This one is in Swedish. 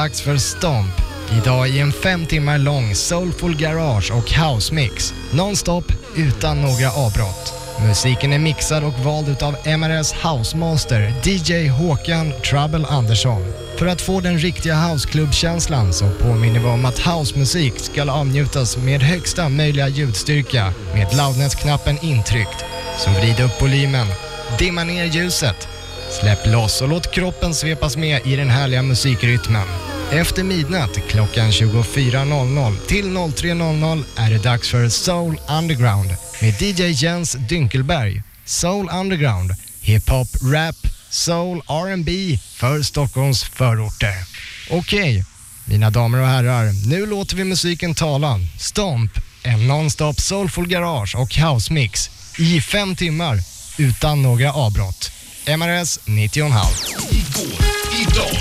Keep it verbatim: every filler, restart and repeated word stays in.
dags för Stomp. Idag i en fem timmar lång soulful garage och house mix. Non-stop utan några avbrott. Musiken är mixad och vald utav M R S Housemaster D J Håkan Trouble Andersson. För att få den riktiga houseklubbkänslan så påminner vi om att housemusik ska avnjutas med högsta möjliga ljudstyrka med loudness-knappen intryckt. Så vrid upp volymen, dimma ner ljuset, släpp loss och låt kroppen svepas med i den härliga musikrytmen. Efter midnatt klockan tjugofyra noll noll till noll tre noll noll är det dags för Soul Underground med D J Jens Dynkelberg. Soul Underground, hiphop, rap, soul, R and B för Stockholms förorter. Okej, mina damer och herrar, nu låter vi musiken tala. Stomp, en non-stop soulful garage och house mix i fem timmar utan några avbrott. M R S nittio komma fem. Igår, idag